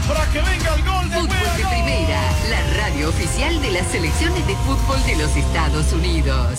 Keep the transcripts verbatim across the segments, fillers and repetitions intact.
para que venga el gol de Fútbol de Primera, la radio oficial de las selecciones de fútbol de los Estados Unidos.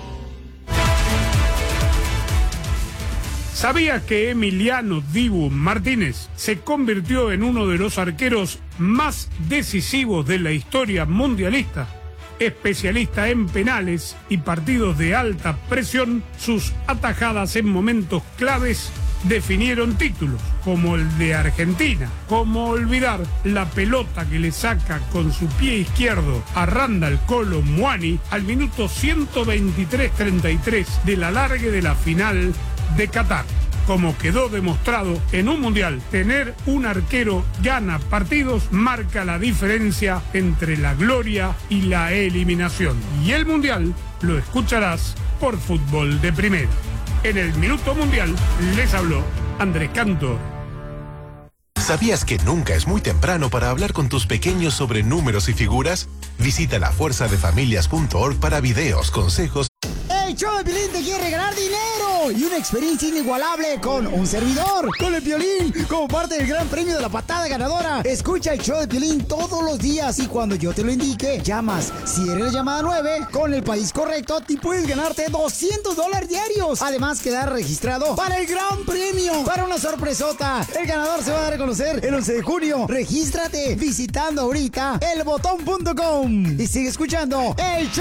¿Sabías que Emiliano Dibu Martínez se convirtió en uno de los arqueros más decisivos de la historia mundialista? Especialista en penales y partidos de alta presión, sus atajadas en momentos claves definieron títulos, como el de Argentina. ¿Cómo olvidar la pelota que le saca con su pie izquierdo a Randall Kolo Muani al minuto ciento veintitrés treinta y tres del alargue de la final de Qatar? Como quedó demostrado en un mundial, tener un arquero gana partidos, marca la diferencia entre la gloria y la eliminación. Y el mundial lo escucharás por Fútbol de Primera. En el Minuto Mundial les habló Andrés Cantor. ¿Sabías que nunca es muy temprano para hablar con tus pequeños sobre números y figuras? Visita la fuerza de familias punto org para videos, consejos. El show de Piolín te quiere regalar dinero y una experiencia inigualable con un servidor, con el Piolín, como parte del gran premio de la patada ganadora. Escucha el show de Piolín todos los días y cuando yo te lo indique, llamas. Si eres la llamada nueve, con el país correcto, te puedes ganarte doscientos dólares diarios. Además, quedar registrado para el gran premio, para una sorpresota. El ganador se va a dar a conocer el once de junio. Regístrate visitando ahorita el botón punto com y sigue escuchando el show